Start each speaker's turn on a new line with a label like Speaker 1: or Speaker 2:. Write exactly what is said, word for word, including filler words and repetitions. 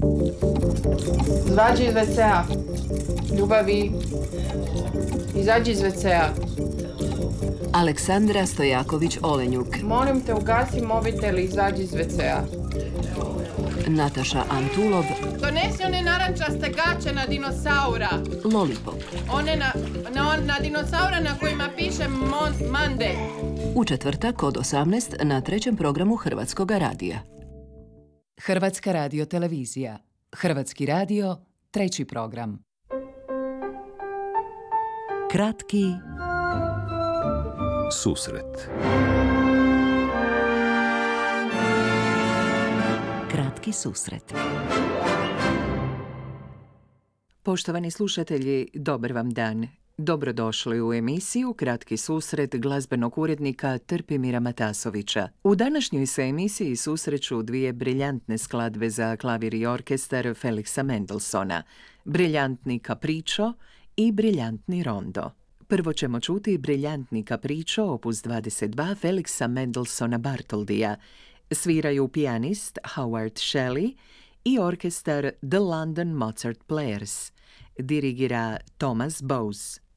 Speaker 1: Izađi iz ve cea. Ljubavi, izađi iz ve cea.
Speaker 2: Aleksandra Stojaković-Olenjuk.
Speaker 1: Molim te, ugasi mobitel i izađi iz ve cea.
Speaker 2: Nataša Antulov.
Speaker 1: Donesi one narančaste gaće na dinosaura.
Speaker 2: Lollipop.
Speaker 1: One na, na, na dinosaura na kojima piše mon, Monday.
Speaker 2: U četvrtak od osamnaest na trećem programu Hrvatskoga radija.
Speaker 3: Hrvatska radiotelevizija. Hrvatski radio, treći program.
Speaker 2: Kratki
Speaker 4: susret.
Speaker 2: Kratki susret.
Speaker 5: Poštovani slušatelji, dobar vam dan. Dobrodošli u emisiju Kratki susret glazbenog urednika Trpimira Matasovića. U današnjoj se emisiji susreću dvije briljantne skladbe za klavir i orkestar Felixa Mendelssohna, briljantni Capriccio i briljantni Rondo. Prvo ćemo čuti briljantni Capriccio opus dvadeset dva Felixa Mendelssohna Bartoldija. Sviraju pijanist Howard Shelley i orkestar The London Mozart Players. Dirigira Thomas Bowes.